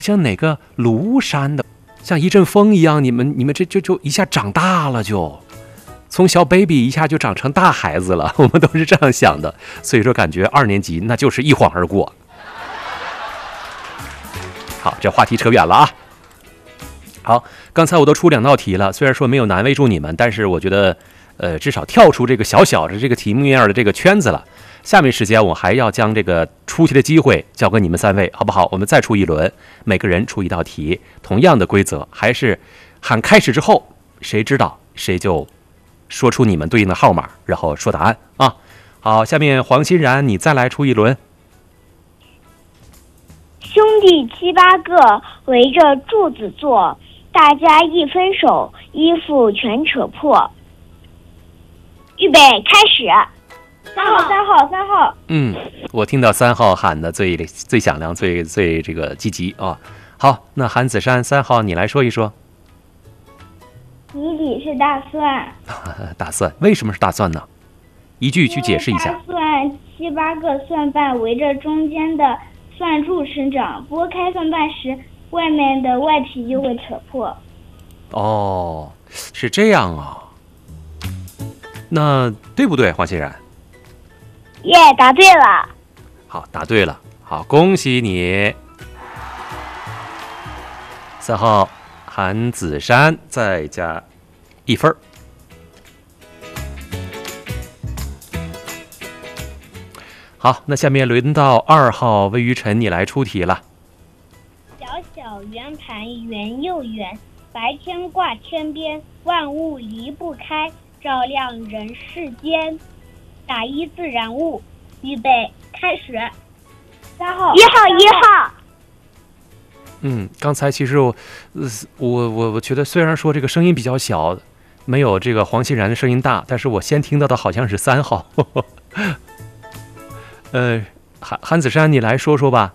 像哪个庐山的，像一阵风一样，你们这就一下长大了，就从小 baby 一下就长成大孩子了，我们都是这样想的。所以说，感觉2年级那就是一晃而过。好，这话题扯远了啊。好，刚才我都出2道题了，虽然说没有难为住你们，但是我觉得，至少跳出这个小小的这个题目面的这个圈子了。下面时间我还要将这个出题的机会交给你们3位，好不好？我们再出一轮，每个人出1道题，同样的规则，还是喊开始之后，谁知道谁就说出你们对应的号码，然后说答案啊。好，下面黄欣然，你再来出一轮。 兄弟7、8个围着柱子坐，大家一分手，衣服全扯破。预备，开始。3号。 我听到3号喊的最响亮，最这个积极啊。好，那韩子珊3号，你来说一说。 谜底是大蒜。 大蒜，为什么是大蒜呢？一句去解释一下。 大蒜7、8个蒜瓣围着中间的蒜柱生长，剥开蒜瓣时，外面的外皮就会扯破。 哦，是这样啊。那对不对，黄欣然？ 耶，答对了。 好，答对了，好，恭喜你。3号韩子珊再加1分。好，那下面轮到2号魏于晨，你来出题了。 小小圆盘圆又圆，白天挂天边，万物离不开，照亮人世间。打一自然物，预备，开始。1号。 刚才其实我觉得，虽然说这个声音比较小，没有这个黄欣然的声音大，但是我先听到的好像是3号。韩子珊，你来说说吧。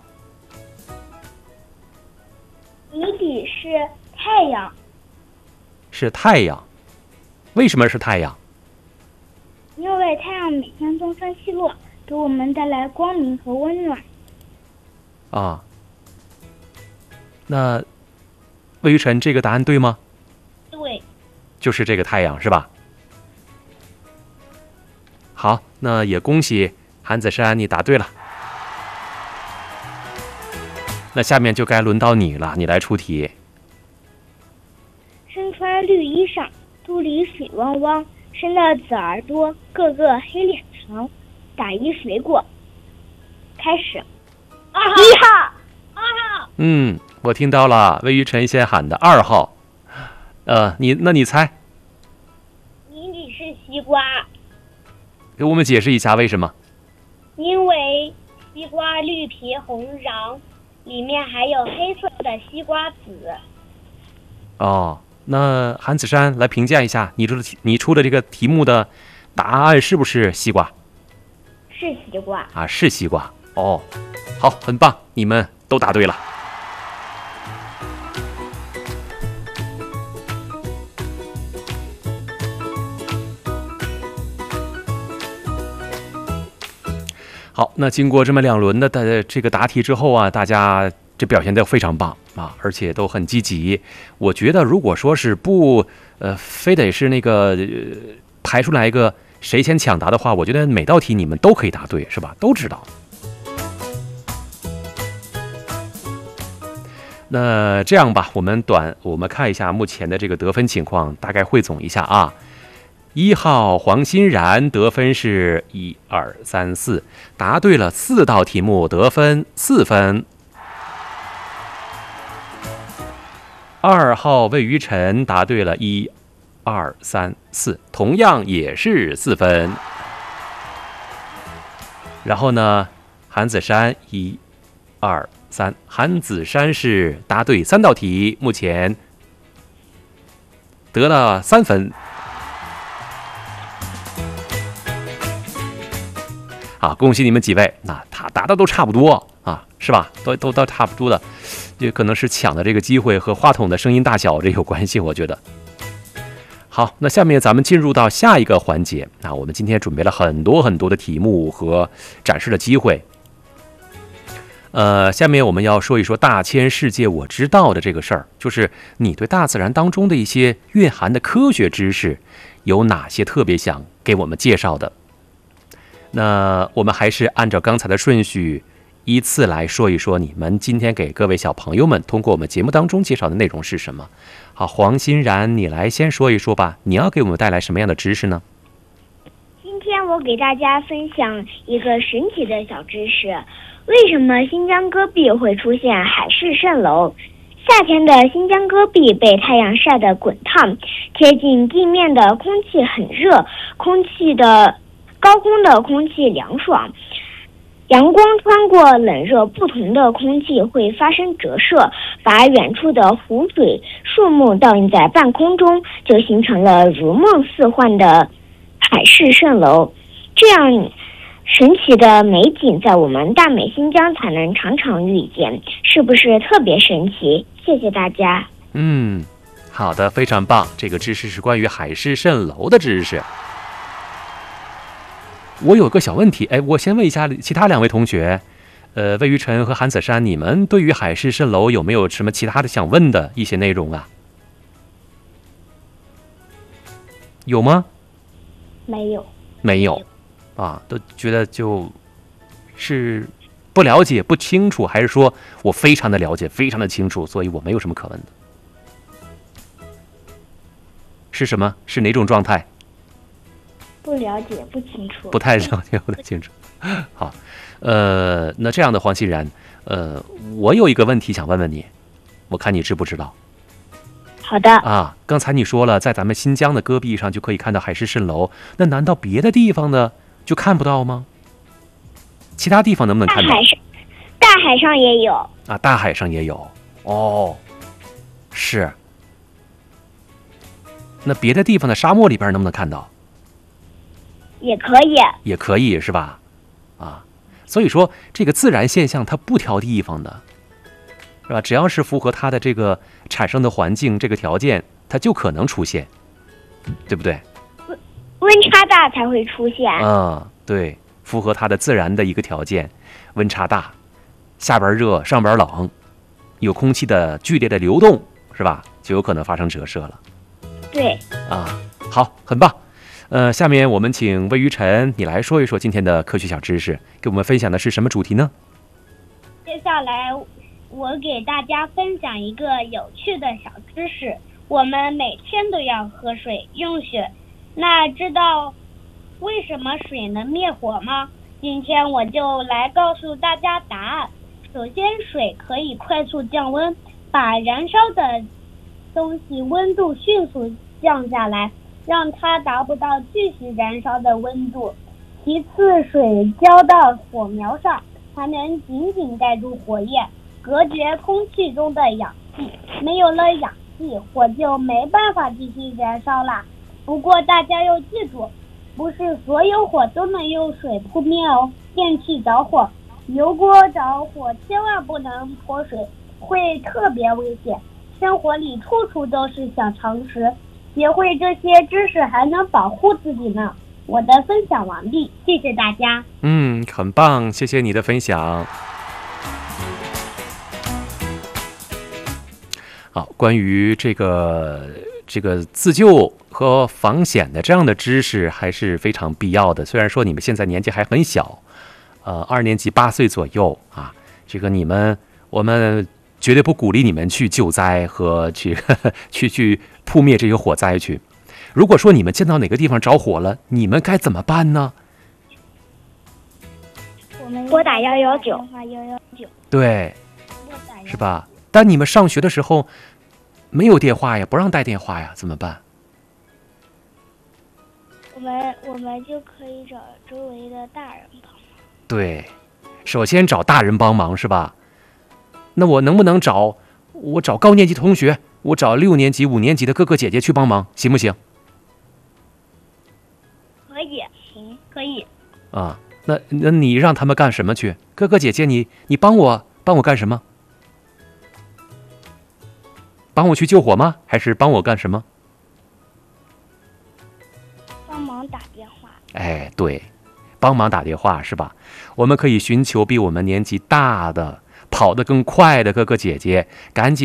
谜底是太阳。 是太阳，为什么是太阳？ 因为太阳每天东升西落，给我们带来光明和温暖。 啊，那魏于晨，这个答案对吗？ 对， 就是这个太阳是吧？好，那也恭喜韩子珊，你答对了。那下面就该轮到你了，你来出题。 身穿绿衣裳，肚里水汪汪，生的紫耳朵，个个黑脸长，打一水果。开始。1号。 我听到了，魏于晨先喊的2号。你猜？ 谜底是西瓜。 给我们解释一下为什么？ 因为西瓜绿皮红瓤，里面还有黑色的西瓜籽。 哦，那韩子珊来评价一下，你出的这个题目的答案是不是西瓜？ 是西瓜啊，是西瓜。哦，好，很棒，你们都答对了。好，那经过这么2轮的这个答题之后啊，大家这表现都非常棒啊，而且都很积极。我觉得如果说是非得是那个排出来一个谁先抢答的话，我觉得每道题你们都可以答对，是吧？都知道。那这样吧，我们看一下目前的这个得分情况，大概汇总一下啊。1号黄欣然得分是1、2、3、4，答对了4道题目，得分4分。2号魏于晨答对了1、2、3、4，同样也是4分。然后呢，韩子珊1、2、3，韩子珊是答对3道题，目前得了3分。啊，恭喜你们几位！那他答的都差不多啊，是吧？都差不多的，也可能是抢的这个机会和话筒的声音大小这有关系，我觉得。好，那下面咱们进入到下一个环节。那我们今天准备了很多的题目和展示的机会。 下面我们要说一说大千世界我知道的这个事儿，就是你对大自然当中的一些蕴含的科学知识有哪些特别想给我们介绍的？那我们还是按照刚才的顺序依次来说一说，你们今天给各位小朋友们通过我们节目当中介绍的内容是什么？好，黄欣然，你来先说一说吧，你要给我们带来什么样的知识呢？ 今天我给大家分享一个神奇的小知识。为什么新疆戈壁会出现海市蜃楼？夏天的新疆戈壁被太阳晒得滚烫，贴近地面的空气很热，高空的空气凉爽，阳光穿过冷热不同的空气会发生折射，把远处的湖水、树木倒映在半空中，就形成了如梦似幻的海市蜃楼。这样神奇的美景在我们大美新疆才能常常遇见，是不是特别神奇？谢谢大家。 好的，非常棒，这个知识是关于海市蜃楼的知识。我有个小问题，我先问一下其他两位同学，魏于晨和韩子珊，你们对于海市蜃楼有没有什么其他的想问的一些内容啊？有吗？没有啊，都觉得就是不了解、不清楚，还是说我非常的了解、非常的清楚，所以我没有什么可问的？是什么？是哪种状态？ 不了解，不清楚。 不太了解，不太清楚。好，那这样的黄欣然，我有一个问题想问问你，我看你知不知道？ 好的。 啊，刚才你说了，在咱们新疆的戈壁上就可以看到海市蜃楼，那难道别的地方呢就看不到吗？其他地方能不能看到？ 大海上也有啊，大海上也有。哦，是。那别的地方的沙漠里边能不能看到？ 也可以。 也可以是吧？啊，所以说这个自然现象它不挑地方的，是吧？只要是符合它的这个产生的环境这个条件，它就可能出现，对不对？ 温差大才会出现。 对，符合它的自然的一个条件，温差大，下边热上边冷，有空气的剧烈的流动，是吧？就有可能发生折射了。 对。 啊，好，很棒。下面我们请魏于晨，你来说一说今天的科学小知识，给我们分享的是什么主题呢？ 接下来我给大家分享一个有趣的小知识。我们每天都要喝水用水，那知道为什么水能灭火吗？今天我就来告诉大家答案。首先，水可以快速降温，把燃烧的东西温度迅速降下来，让它达不到继续燃烧的温度。其次，水浇到火苗上，才能紧紧盖住火焰，隔绝空气中的氧气。没有了氧气，火就没办法继续燃烧啦。不过大家要记住，不是所有火都能用水扑灭哦。电器着火、油锅着火，千万不能泼水，会特别危险。生活里处处都是小常识，学会这些知识还能保护自己呢。我的分享完毕，谢谢大家。 很棒，谢谢你的分享。好，关于这个自救和防险的这样的知识还是非常必要的。虽然说你们现在年纪还很小，2年级8岁左右啊，这个我们绝对不鼓励你们去救灾和去扑灭这些火灾去。如果说你们见到哪个地方着火了，你们该怎么办呢？ 我们拨打119。 对，是吧？但你们上学的时候没有电话呀，不让带电话呀，怎么办？ 我们就可以找周围的大人帮忙。 对，首先找大人帮忙是吧？那我能不能找高年级同学，我找6年级、5年级的哥哥姐姐去帮忙，行不行？ 可以。 啊，那你让他们干什么去？哥哥姐姐，你帮我干什么？帮我去救火吗？还是帮我干什么？ 帮忙打电话。 对， 帮忙打电话，是吧？我们可以寻求比我们年纪大的、跑得更快的哥哥姐姐，赶紧